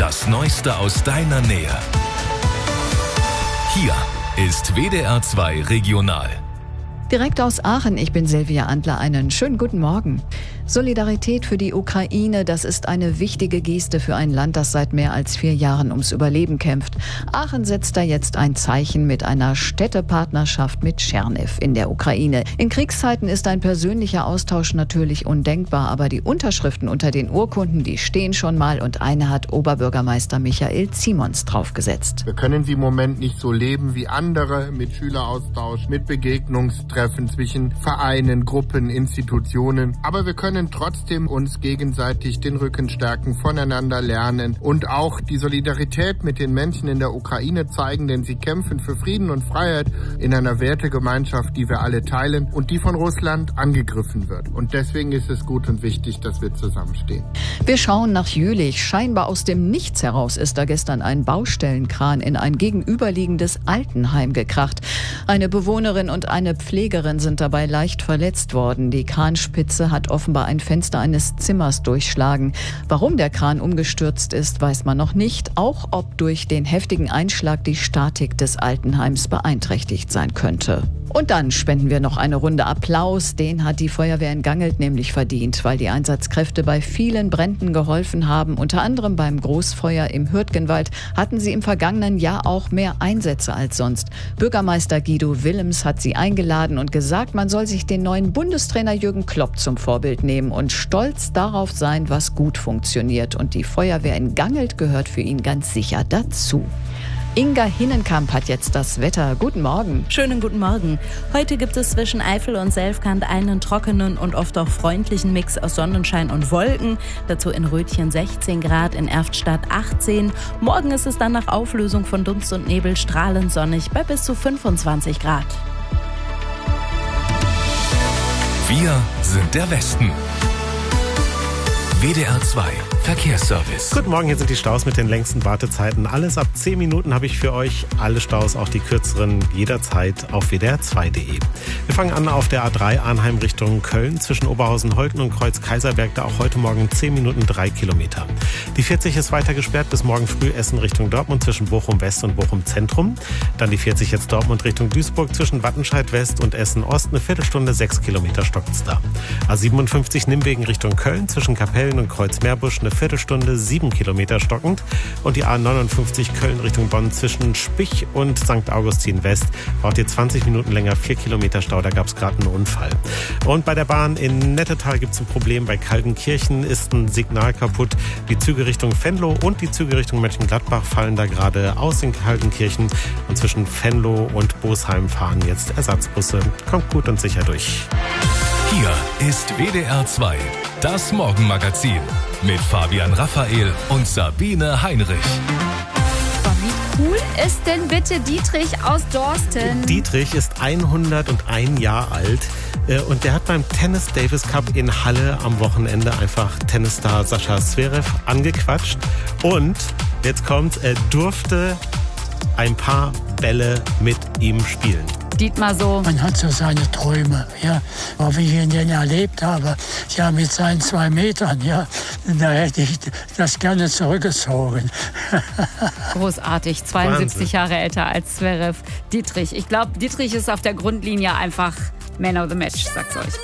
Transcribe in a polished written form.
Das Neueste aus deiner Nähe. Hier ist WDR 2 Regional. Direkt aus Aachen, ich bin Silvia Antler, einen schönen guten Morgen. Solidarität für die Ukraine, das ist eine wichtige Geste für ein Land, das seit mehr als 4 Jahren ums Überleben kämpft. Aachen setzt da jetzt ein Zeichen mit einer Städtepartnerschaft mit Tscherniw in der Ukraine. In Kriegszeiten ist ein persönlicher Austausch natürlich undenkbar, aber die Unterschriften unter den Urkunden, die stehen schon mal und eine hat Oberbürgermeister Michael Ziemons draufgesetzt. Wir können sie im Moment nicht so leben wie andere, mit Schüleraustausch, mit Begegnungstreffen zwischen Vereinen, Gruppen, Institutionen. Aber wir können trotzdem uns gegenseitig den Rücken stärken, voneinander lernen und auch die Solidarität mit den Menschen in der Ukraine zeigen, denn sie kämpfen für Frieden und Freiheit in einer Wertegemeinschaft, die wir alle teilen und die von Russland angegriffen wird. Und deswegen ist es gut und wichtig, dass wir zusammenstehen. Wir schauen nach Jülich. Scheinbar aus dem Nichts heraus ist da gestern ein Baustellenkran in ein gegenüberliegendes Altenheim gekracht. Eine Bewohnerin und eine Pflegerin sind dabei leicht verletzt worden. Die Kranspitze hat offenbar ein Fenster eines Zimmers durchschlagen. Warum der Kran umgestürzt ist, weiß man noch nicht. Auch ob durch den heftigen Einschlag die Statik des Altenheims beeinträchtigt sein könnte. Und dann spenden wir noch eine Runde Applaus. Den hat die Feuerwehr in Gangelt nämlich verdient, weil die Einsatzkräfte bei vielen Bränden geholfen haben. Unter anderem beim Großfeuer im Hürtgenwald hatten sie im vergangenen Jahr auch mehr Einsätze als sonst. Bürgermeister Guido Willems hat sie eingeladen und gesagt, man soll sich den neuen Bundestrainer Jürgen Klopp zum Vorbild nehmen und stolz darauf sein, was gut funktioniert. Und die Feuerwehr in Gangelt gehört für ihn ganz sicher dazu. Inga Hinnenkamp hat jetzt das Wetter. Guten Morgen. Schönen guten Morgen. Heute gibt es zwischen Eifel und Selfkant einen trockenen und oft auch freundlichen Mix aus Sonnenschein und Wolken. Dazu in Rötchen 16 Grad, in Erftstadt 18. Morgen ist es dann nach Auflösung von Dunst und Nebel strahlend sonnig bei bis zu 25 Grad. Wir sind der Westen. WDR 2 Verkehrsservice. Guten Morgen, hier sind die Staus mit den längsten Wartezeiten. Alles ab 10 Minuten habe ich für euch. Alle Staus, auch die kürzeren, jederzeit auf wdr2.de. Wir fangen an auf der A3 Arnheim Richtung Köln zwischen Oberhausen-Holten und Kreuz-Kaiserberg. Da auch heute Morgen 10 Minuten 3 Kilometer. Die 40 ist weiter gesperrt bis morgen früh Essen Richtung Dortmund zwischen Bochum West und Bochum Zentrum. Dann die 40 jetzt Dortmund Richtung Duisburg zwischen Wattenscheid West und Essen Ost. Eine Viertelstunde, 6 Kilometer stockt's da. A57 Nimwegen Richtung Köln zwischen Kapellen und Kreuz-Meerbusch eine Viertelstunde, 7 Kilometer stockend. Und die A59 Köln Richtung Bonn zwischen Spich und St. Augustin West braucht ihr 20 Minuten länger, 4 Kilometer Stau, da gab es gerade einen Unfall. Und bei der Bahn in Nettetal gibt es ein Problem. Bei Kaldenkirchen ist ein Signal kaputt. Die Züge Richtung Venlo und die Züge Richtung Mönchengladbach fallen da gerade aus in Kaldenkirchen. Und zwischen Venlo und Bosheim fahren jetzt Ersatzbusse. Kommt gut und sicher durch. Hier ist WDR 2, das Morgenmagazin mit Fabian Raphael und Sabine Heinrich. Wie cool ist denn bitte Dietrich aus Dorsten? Dietrich ist 101 Jahre alt und der hat beim Tennis Davis Cup in Halle am Wochenende einfach Tennisstar Sascha Zverev angequatscht. Und jetzt kommt, er durfte ein paar Bälle mit ihm spielen. Dietmar so. Man hat so seine Träume, ja. Aber wie ich ihn denn erlebt habe, ja, mit seinen 2 Metern, ja, da hätte ich das gerne zurückgezogen. Großartig, 72 Jahre älter als Zverev. Dietrich. Ich glaube, Dietrich ist auf der Grundlinie einfach Man of the Match, sagt's euch.